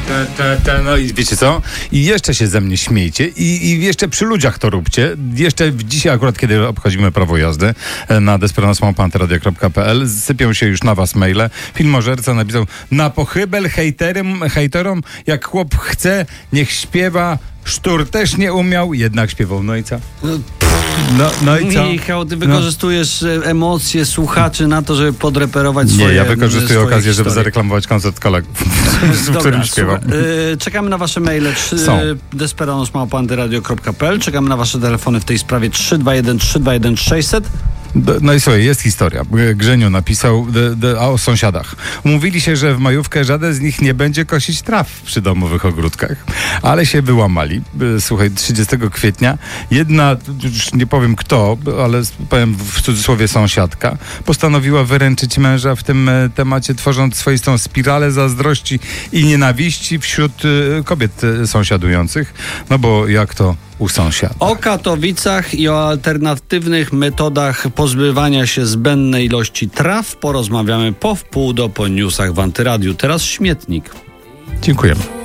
No i wiecie co? I jeszcze się ze mnie śmiejcie i jeszcze przy ludziach to róbcie. Jeszcze dzisiaj akurat, kiedy obchodzimy prawo jazdy na desperanasmałpa.anteradio.pl sypią się już na was maile. Filmożerca napisał: na pochybel hejterom, jak chłop chce, niech śpiewa. Sztur też nie umiał, jednak śpiewał. No i co? No i co? Michał, ty wykorzystujesz emocje słuchaczy na to, żeby podreperować swoje... Nie, ja wykorzystuję okazję, historie, żeby zareklamować koncert kolegów, w którym śpiewam. Czekamy na wasze maile desperanasmałpa.anteradio.pl. Czekamy na wasze telefony w tej sprawie 321 321 600. No i słuchaj, jest historia. Grzeniu napisał o sąsiadach. Umówili się, że w majówkę żaden z nich nie będzie kosić traw przy domowych ogródkach, ale się wyłamali. Słuchaj, 30 kwietnia jedna, już nie powiem kto, ale powiem w cudzysłowie sąsiadka, postanowiła wyręczyć męża w tym temacie, tworząc swoistą spiralę zazdrości i nienawiści wśród kobiet sąsiadujących. No bo jak to u sąsiada. O Katowicach i o alternatywnych metodach pozbywania się zbędnej ilości traw porozmawiamy po wpół do po newsach w Antyradiu. Teraz śmietnik. Dziękujemy.